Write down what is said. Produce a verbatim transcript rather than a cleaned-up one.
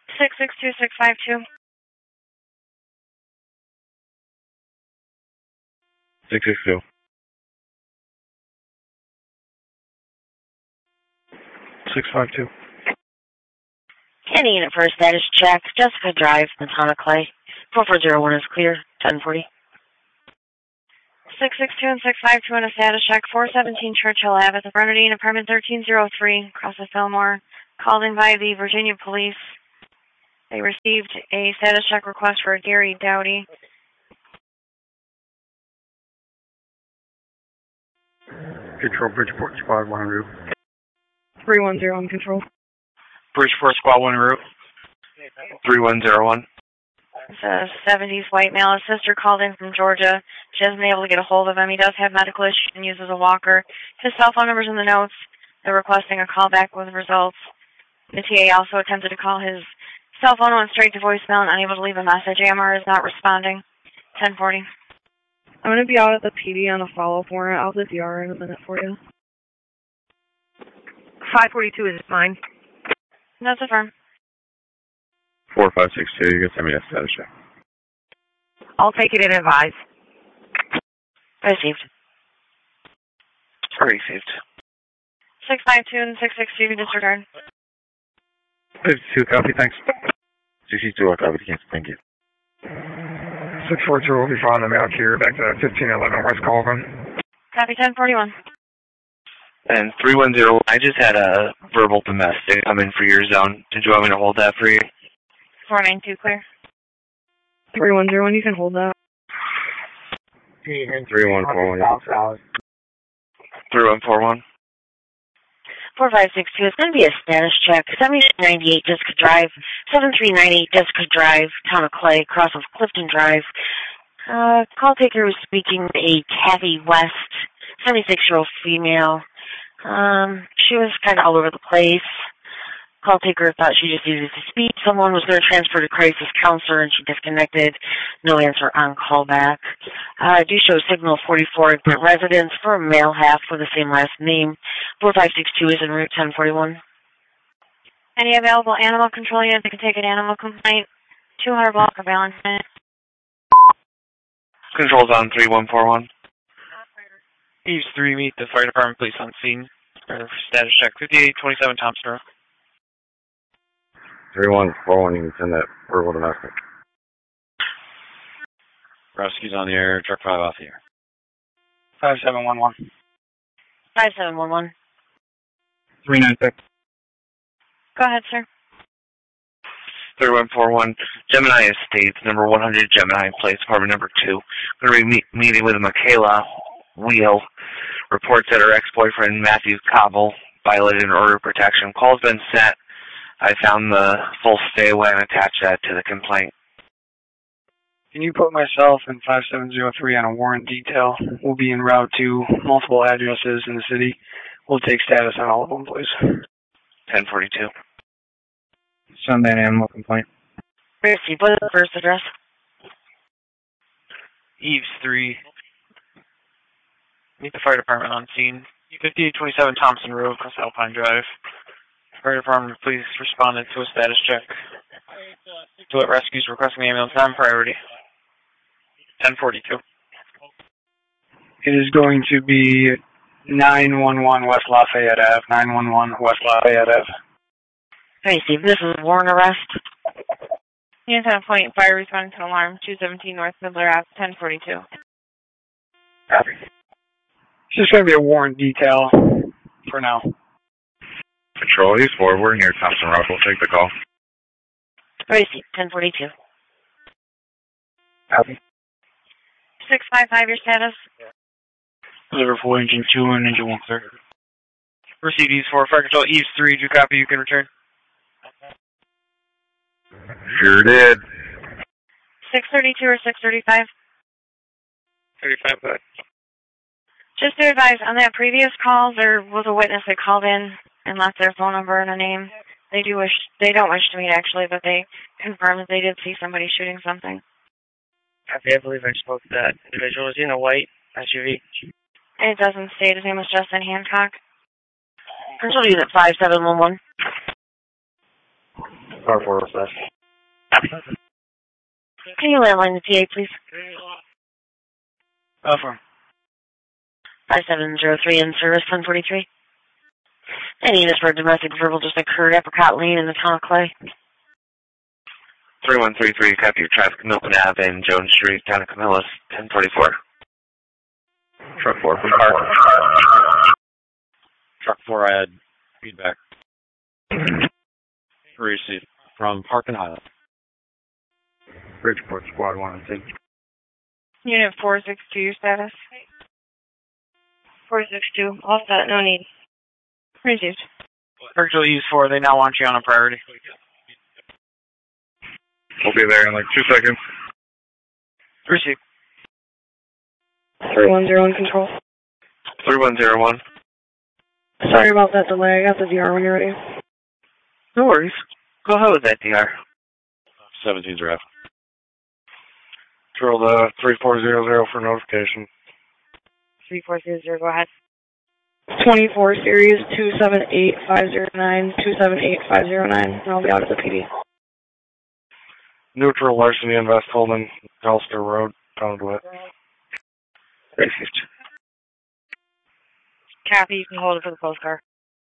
six six two six five two. six six two. six five two. Any unit for a status check. Jessica Drive, the town of Clay. four four zero one is clear. ten forty. six six two and six five two on a status check. four seventeen Churchill Avenue, Bernardine, apartment thirteen oh three, across the Fillmore. Called in by the Virginia Police. They received a status check request for Gary Dowdy. Control Bridgeport Squad one route. three one zero on control. Bridgeport Squad one route. three one zero one. It's a seventies white male. His sister called in from Georgia. She hasn't been able to get a hold of him. He does have medical issues and uses a walker. His cell phone number's in the notes. They're requesting a call back with results. The T A also attempted to call his cell phone, went straight to voicemail and unable to leave a message. A M R is not responding. ten forty. I'm going to be out at the P D on a follow-up warrant. I'll do the R in a minute for you. five forty-two is mine. That's affirmed. four five six two, you can send me a status check. I'll take it and advise. Received. Received. six five two and six six two disregard. fifty-two, copy, thanks. sixty-two, I copy, thank you. six four two will be following them out here, back to fifteen eleven West Colvin. Copy, ten forty-one. And three one zero, I just had a verbal domestic come in for your zone. Did you want me to hold that for you? four nine two clear. three one zero one, you can hold that. three one four one. three one four one. four five six two, it's going to be a status check. seventy-nine ninety-eight Jessica Drive. seven three nine eight Jessica Drive, town of Clay, cross of Clifton Drive. Uh, call taker was speaking to a Kathy West, seventy-six-year-old female. Um, she was kind of all over the place. Call taker thought she just needed to speak. Someone was going to transfer to crisis counselor and she disconnected. No answer on callback. Uh, I do show signal forty-four at residence for a male half with the same last name. four five six two is en route ten forty-one. Any available animal control unit that can take an animal complaint? two hundred block of Valentine. Control's on three one four one. Eves three, meet the fire department, police on scene. For status check, fifty-eight twenty-seven Thompson Road. three one four one, you can send that verbal domestic. Rescue's on the air, truck five off the air. five seven one one. five seven one one. three nine six. Go ahead, sir. three one four one, Gemini Estates, number one hundred Gemini Place, apartment number two. I'm going to be meet, meeting with Michaela Wheel. Reports that her ex-boyfriend, Matthew Cobble, violated an order of protection. Call's been sent. I found the full stay away and attached that to the complaint. Can you put myself and five seven zero three on a warrant detail? We'll be en route to multiple addresses in the city. We'll take status on all of them, please. ten forty-two. Send that animal complaint. Received. What is the first address? Eves three. Meet the fire department on scene. fifty-eight twenty-seven Thompson Road, across Alpine Drive. Fire department, please responded to a status check. Duet Rescues requesting ambulance on priority. ten forty-two. It is going to be nine one one West Lafayette Avenue. nine one one West Lafayette Avenue. Received. This is a warrant arrest. Unit ten point, fire responding to alarm, two seventeen North Midler Avenue, ten forty-two. Copy. It's just going to be a warrant detail for now. Patrol, he's forward. We're near Thompson Road. We'll take the call. Received. ten forty-two. Copy. six five five, your status? Liverpool engine two and engine one, sir. Received Eves four, fire control Eves three. Do you copy? You can return. Sure did. six thirty-two or six thirty-five? thirty-five, go ahead. Just to advise, on that previous call, there was a witness that called in and left their phone number and a name. They do wish, they don't wish to meet actually, but they confirmed that they did see somebody shooting something. Copy, I believe I spoke to that individual. Is he in a white S U V? And it doesn't state his name was Justin Hancock. Control unit five seven one one. Car four oh six. Can you landline the T A, please? Oh, for five seven zero three in service, ten forty-three. Any units for domestic verbal just occurred at Apricot Lane in the town of Clay. three one three three, copy your traffic, Milton Ave and Jones Street, town of Camillus, ten forty-four. Truck four from Park. Truck four, I had feedback. Received from Park and Highland. Bridgeport Squad one and two. Unit four six two, status? four six two, all set, no need. Received. Virtual use four, they now want you on a priority. We'll be there in like two seconds. Received. three one zero in control. three one zero one. Sorry about that delay. I got the D R when you're ready. No worries. Go ahead with that, D R. seventeen draft. Drill the three four zero zero for notification. three four zero zero, go ahead. twenty-four series two seven eight five zero nine, two seven eight five zero nine. I'll be out at the P D. Neutral larceny in West Holden, Elster Road, Town of DeWitt. Received. Kathy, you can hold it for the postcard.